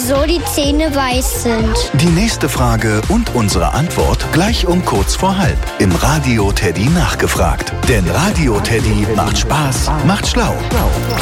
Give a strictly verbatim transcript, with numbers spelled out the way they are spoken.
wieso die Zähne weiß sind. Die nächste Frage und unsere Antwort gleich um kurz vor halb im Radio Teddy nachgefragt. Denn Radio Teddy macht Spaß, macht schlau.